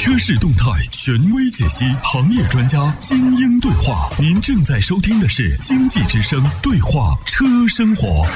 车市动态权威解析，行业专家精英对话。您正在收听的是经济之声对话车生活。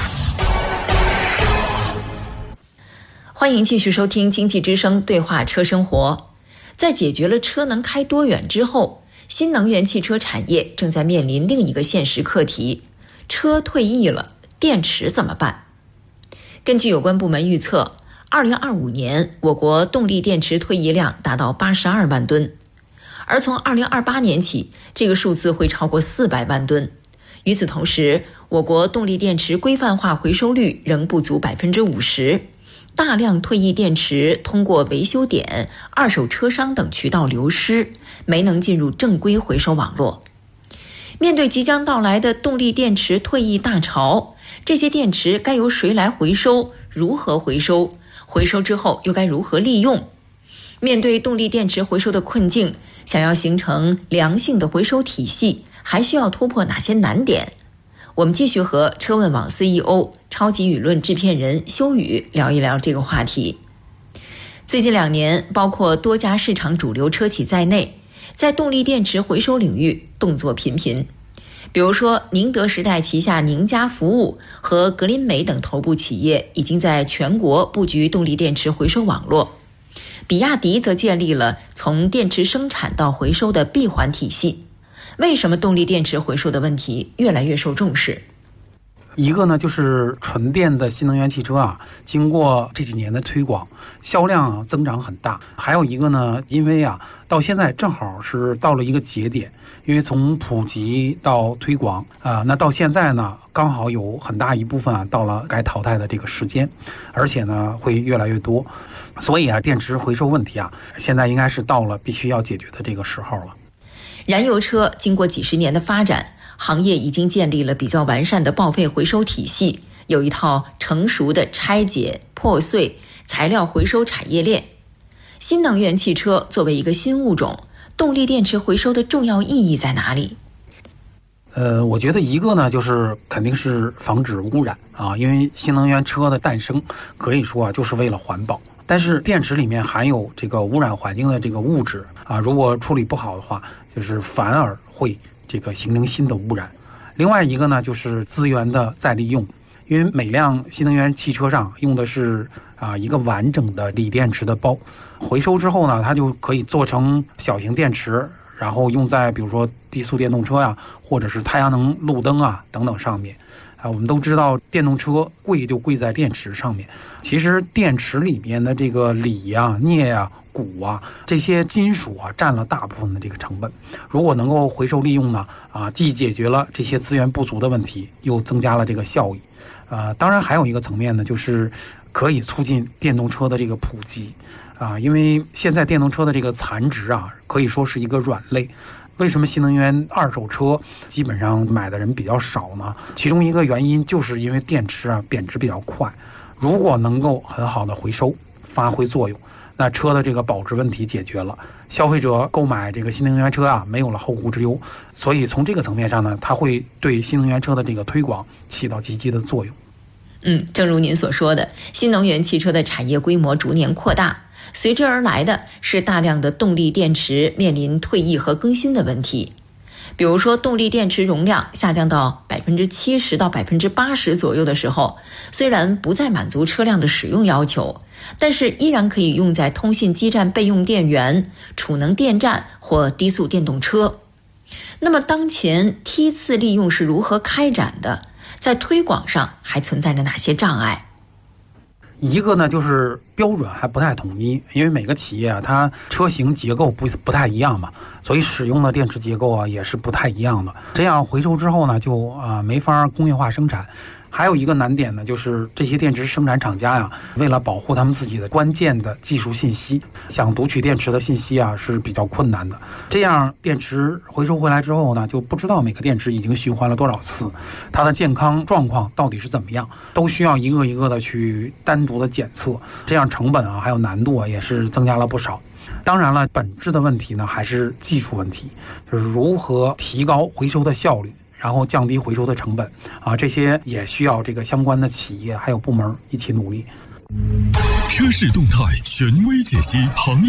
欢迎继续收听经济之声对话车生活。在解决了车能开多远之后，新能源汽车产业正在面临另一个现实课题：车退役了，电池怎么办？根据有关部门预测，2025年我国动力电池退役量达到82万吨，而从2028年起，这个数字会超过400万吨。与此同时，我国动力电池规范化回收率仍不足50%，大量退役电池通过维修点、二手车商等渠道流失，没能进入正规回收网络。面对即将到来的动力电池退役大潮，这些电池该由谁来回收？如何回收？回收之后又该如何利用？面对动力电池回收的困境，想要形成良性的回收体系，还需要突破哪些难点？我们继续和车问网 CEO、超级舆论制片人修宇聊一聊这个话题。最近2年，包括多家市场主流车企在内，在动力电池回收领域动作频频。比如说，宁德时代旗下宁家服务和格林美等头部企业已经在全国布局动力电池回收网络。比亚迪则建立了从电池生产到回收的闭环体系。为什么动力电池回收的问题越来越受重视？ 一个呢，就是纯电的新能源汽车啊，经过这几年的推广，销量增长很大。还有一个呢，因为到现在正好是到了一个节点，因为从普及到推广那到现在呢，刚好有很大一部分到了该淘汰的这个时间，而且呢会越来越多。所以电池回收问题现在应该是到了必须要解决的这个时候了。 燃油车经过几十年的发展，行业已经建立了比较完善的报废回收体系，有一套成熟的拆解、破碎、材料回收产业链。新能源汽车作为一个新物种，动力电池回收的重要意义在哪里？ 我觉得一个呢，就是肯定是防止污染因为新能源车的诞生可以说就是为了环保。但是电池里面含有这个污染环境的这个物质如果处理不好的话，就是反而会这个形成新的污染。另外一个呢，就是资源的再利用，因为每辆新能源汽车上用的是一个完整的锂电池的包，回收之后呢，它就可以做成小型电池，然后用在比如说低速电动车或者是太阳能路灯等等上面。我们都知道电动车贵就贵在电池上面，其实电池里面的这个锂镍钴这些金属占了大部分的这个成本。如果能够回收利用呢既解决了这些资源不足的问题，又增加了这个效益。当然还有一个层面呢，就是可以促进电动车的这个普及因为现在电动车的这个残值可以说是一个软肋。为什么新能源二手车基本上买的人比较少呢？其中一个原因就是因为电池贬值比较快，如果能够很好的回收发挥作用，那车的这个保值问题解决了，消费者购买这个新能源车没有了后顾之忧。所以从这个层面上呢，它会对新能源车的这个推广起到积极的作用。 正如您所说的，新能源汽车的产业规模逐年扩大，随之而来的是大量的动力电池面临退役和更新的问题。比如说，动力电池容量下降到70%到80%左右的时候，虽然不再满足车辆的使用要求，但是依然可以用在通信基站备用电源、储能电站或低速电动车。那么当前梯次利用是如何开展的？在推广上还存在着哪些障碍？ 一个呢，就是标准还不太统一，因为每个企业它车型结构不太一样嘛，所以使用的电池结构也是不太一样的。这样回收之后呢，就没法工业化生产。还有一个难点呢，就是这些电池生产厂家为了保护他们自己的关键的技术信息，想读取电池的信息是比较困难的。这样电池回收回来之后呢，就不知道每个电池已经循环了多少次，它的健康状况到底是怎么样，都需要一个一个的去单独的检测，这样成本还有难度也是增加了不少。当然了，本质的问题呢还是技术问题，就是如何提高回收的效率，然后降低回收的成本这些也需要这个相关的企业还有部门一起努力。 车市动态权威解析，行业